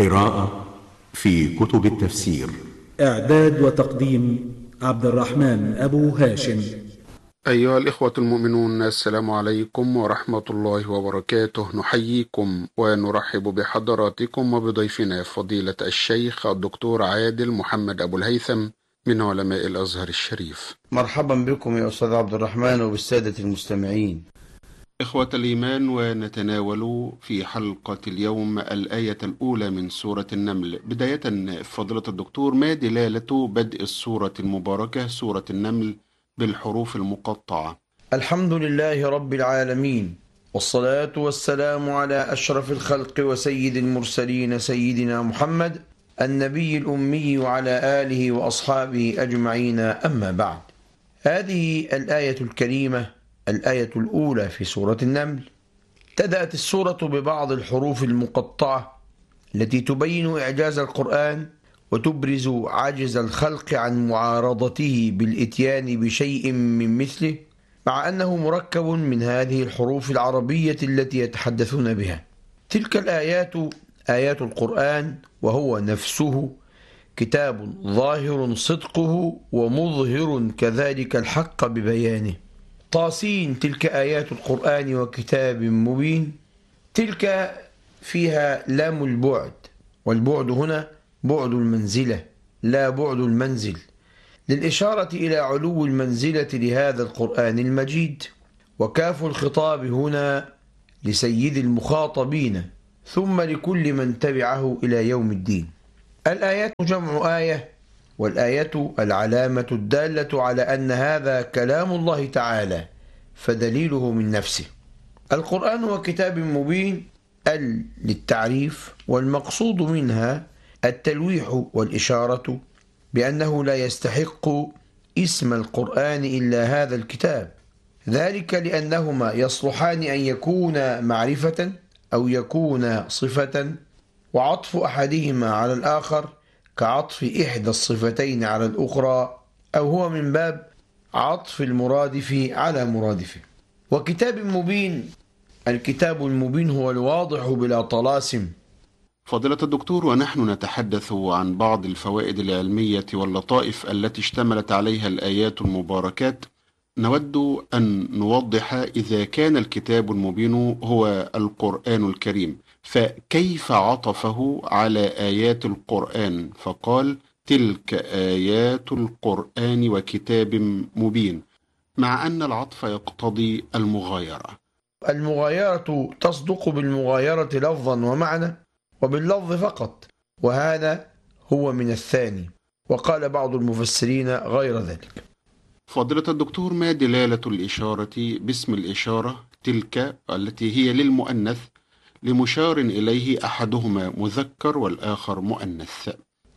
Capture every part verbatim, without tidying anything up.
قراءة في كتب التفسير. إعداد وتقديم عبد الرحمن أبو هاشم. أيها الإخوة المؤمنون، السلام عليكم ورحمة الله وبركاته. نحييكم ونرحب بحضراتكم وبضيفنا فضيلة الشيخ الدكتور عادل محمد أبو الهيثم من علماء الأزهر الشريف. مرحبا بكم يا أستاذ عبد الرحمن وبالسادة المستمعين. إخوة الإيمان، ونتناول في حلقة اليوم الآية الأولى من سورة النمل. بداية فضيلة الدكتور، ما دلالة بدء السورة المباركة سورة النمل بالحروف المقطعة؟ الحمد لله رب العالمين، والصلاة والسلام على أشرف الخلق وسيد المرسلين سيدنا محمد النبي الأمي وعلى آله وأصحابه أجمعين، أما بعد. هذه الآية الكريمة الآية الأولى في سورة النمل. ابتدأت السورة ببعض الحروف المقطعة التي تبين إعجاز القرآن وتبرز عجز الخلق عن معارضته بالإتيان بشيء من مثله، مع أنه مركب من هذه الحروف العربية التي يتحدثون بها. تلك الآيات آيات القرآن، وهو نفسه كتاب ظاهر صدقه ومظهر كذلك الحق ببيانه. طاسين تلك آيات القرآن وكتاب مبين. تلك فيها لام البعد، والبعد هنا بعد المنزلة لا بعد المنزل، للإشارة إلى علو المنزلة لهذا القرآن المجيد. وكاف الخطاب هنا لسيد المخاطبين ثم لكل من تبعه إلى يوم الدين. الآيات جمع آية، والآية العلامة الدالة على أن هذا كلام الله تعالى، فدليله من نفسه. القرآن هو كتاب مبين ال للتعريف، والمقصود منها التلويح والإشارة بأنه لا يستحق اسم القرآن إلا هذا الكتاب، ذلك لأنهما يصلحان أن يكون معرفة أو يكون صفة، وعطف أحدهما على الآخر كعطف إحدى الصفتين على الأخرى، أو هو من باب عطف المرادف على مرادفه. وكتاب مبين، الكتاب المبين هو الواضح بلا طلاسم. فضيلة الدكتور، ونحن نتحدث عن بعض الفوائد العلمية واللطائف التي اشتملت عليها الآيات المباركات، نود أن نوضح إذا كان الكتاب المبين هو القرآن الكريم، فكيف عطفه على آيات القرآن فقال تلك آيات القرآن وكتاب مبين، مع أن العطف يقتضي المغايرة؟ المغايرة تصدق بالمغايرة لفظا ومعنى، وباللفظ فقط، وهذا هو من الثاني، وقال بعض المفسرين غير ذلك. فضيلة الدكتور، ما دلالة الإشارة باسم الإشارة تلك التي هي للمؤنث لمشار إليه أحدهما مذكر والآخر مؤنث؟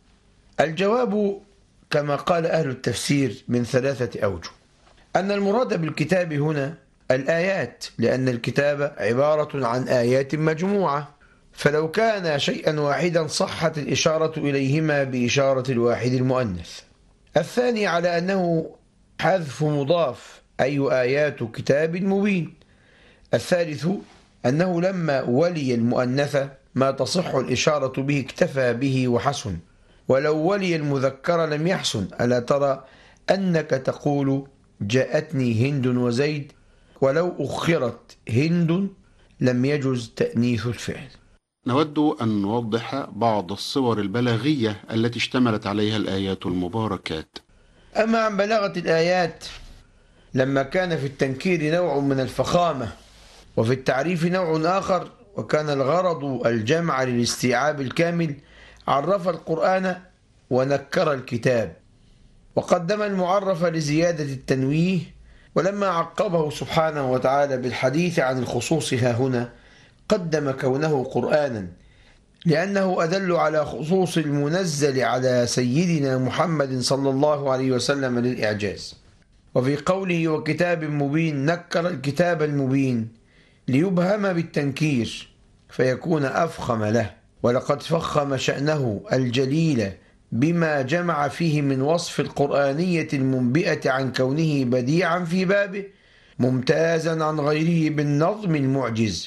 الجواب كما قال أهل التفسير من ثلاثة أوجه. أن المراد بالكتاب هنا الآيات، لأن الكتاب عبارة عن آيات مجموعة، فلو كان شيئا واحدا صحت الإشارة إليهما بإشارة الواحد المؤنث. الثاني على أنه حذف مضاف، أي آيات كتاب مبين. الثالث أنه لما ولي المؤنث ما تصح الإشارة به اكتفى به وحسن، ولو ولي المذكر لم يحسن. ألا ترى أنك تقول جاءتني هند وزيد، ولو أخرت هند لم يجوز تأنيث الفعل. نود أن نوضح بعض الصور البلاغية التي اشتملت عليها الآيات المباركات. أما عن بلاغة الآيات، لما كان في التنكير نوع من الفخامة وفي التعريف نوع آخر، وكان الغرض الجمع للاستيعاب الكامل، عرف القرآن ونكر الكتاب، وقدم المعرف لزيادة التنويه. ولما عقبه سبحانه وتعالى بالحديث عن الخصوص ها هنا، قدم كونه قرآنا لأنه أدل على خصوص المنزل على سيدنا محمد صلى الله عليه وسلم للإعجاز. وفي قوله وكتاب مبين نكر الكتاب المبين ليبهم بالتنكير فيكون أفخم له، ولقد فخم شأنه الجليل بما جمع فيه من وصف القرآنية المنبئة عن كونه بديعا في بابه، ممتازا عن غيره بالنظم المعجز،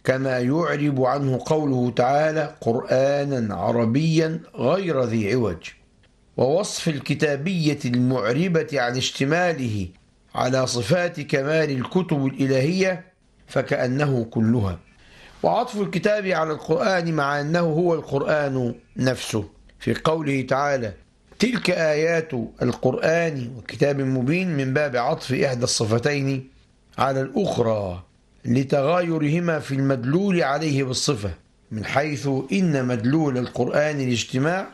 كما يعرب عنه قوله تعالى قرآنا عربيا غير ذي عوج، ووصف الكتابية المعربة عن اشتماله على صفات كمال الكتب الإلهية فكأنه كلها، وعطف الكتاب على القرآن مع أنه هو القرآن نفسه في قوله تعالى تلك آيات القرآن وكتاب مبين، من باب عطف إحدى الصفتين على الأخرى لتغايرهما في المدلول عليه بالصفة، من حيث إن مدلول القرآن الاجتماع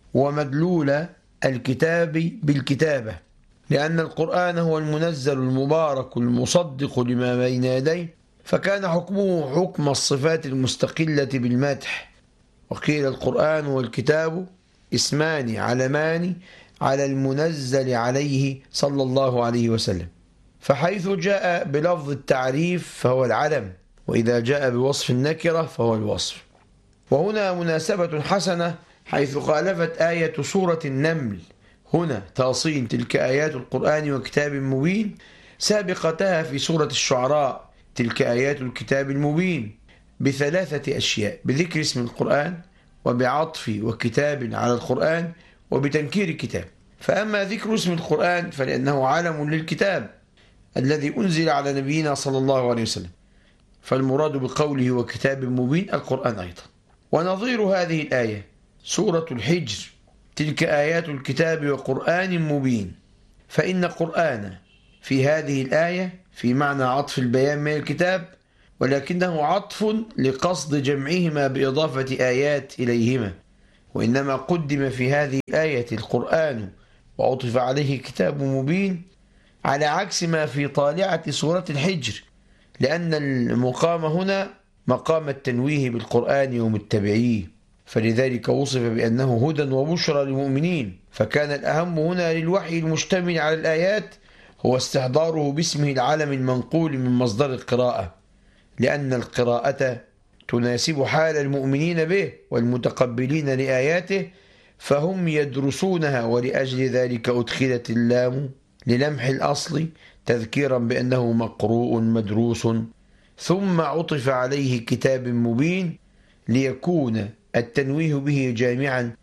ومدلول الكتاب بالكتابة، لأن القرآن هو المنزل المبارك المصدق لما بين يديه، فكان حكمه حكم الصفات المستقلة بالمدح. وقيل القرآن والكتاب اسمان علمان على المنزل عليه صلى الله عليه وسلم، فحيث جاء بلفظ التعريف فهو العلم، وإذا جاء بوصف النكرة فهو الوصف. وهنا مناسبة حسنة حيث خالفت آية سورة النمل هنا تأصيل تلك آيات القرآن وكتاب مبين سابقتها في سورة الشعراء تلك آيات الكتاب المبين بثلاثة أشياء: بذكر اسم القرآن، وبعطف وكتاب على القرآن، وبتنكير كتاب. فأما ذكر اسم القرآن فلأنه علم للكتاب الذي أنزل على نبينا صلى الله عليه وسلم، فالمراد بقوله وكتاب مبين القرآن أيضا. ونظير هذه الآية سورة الحجر تلك آيات الكتاب وقرآن مبين، فإن قرآن في هذه الآية في معنى عطف البيان من الكتاب، ولكنه عطف لقصد جمعهما بإضافة آيات إليهما، وإنما قدم في هذه الآية القرآن وعطف عليه كتاب مبين على عكس ما في طالعة سورة الحجر، لأن المقام هنا مقام التنويه بالقرآن ومتبعيه، فلذلك وصف بأنه هدى وبشرى للمؤمنين. فكان الأهم هنا للوحي المشتمل على الآيات هو استحضاره باسمه العلم المنقول من مصدر القراءة، لأن القراءة تناسب حال المؤمنين به والمتقبلين لآياته، فهم يدرسونها، ولأجل ذلك أدخلت اللام للمح الأصل تذكيرا بأنه مقروء مدروس، ثم عطف عليه كتاب مبين ليكون التنويه به جامعا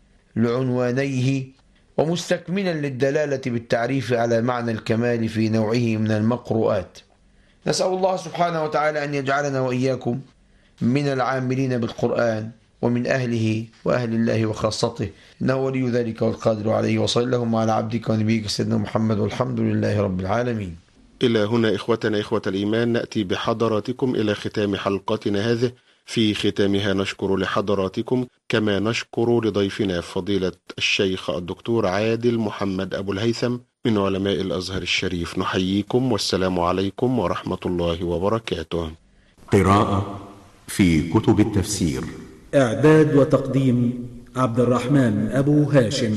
لعنوانيه ومستكملا للدلالة بالتعريف على معنى الكمال في نوعه من المقروءات. نسأل الله سبحانه وتعالى أن يجعلنا وإياكم من العاملين بالقرآن ومن أهله وأهل الله وخاصته، إنه ولي ذلك والقادر عليه. وصلى اللهم على عبدك ونبيك سيدنا محمد، والحمد لله رب العالمين. إلى هنا إخوتنا إخوة الإيمان نأتي بحضراتكم إلى ختام حلقتنا هذه. في ختامها نشكر لحضراتكم كما نشكر لضيفنا فضيلة الشيخ الدكتور عادل محمد أبو الهيثم من علماء الأزهر الشريف. نحييكم والسلام عليكم ورحمة الله وبركاته. قراءة في كتب التفسير. إعداد وتقديم عبد الرحمن أبو هاشم.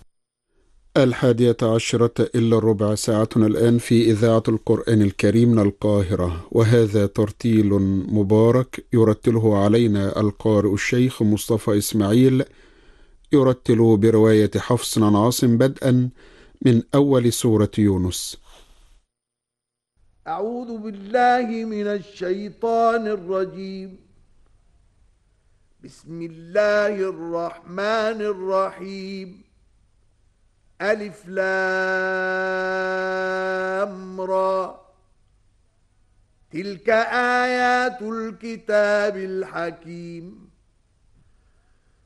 الحادية عشرة إلا الربع ساعتنا الآن في إذاعة القرآن الكريم من القاهرة، وهذا ترتيل مبارك يرتله علينا القارئ الشيخ مصطفى إسماعيل، يرتل برواية حفص عن عاصم بدءا من أول سورة يونس. أعوذ بالله من الشيطان الرجيم. بسم الله الرحمن الرحيم. ألف لام را. تلك آيات الكتاب الحكيم.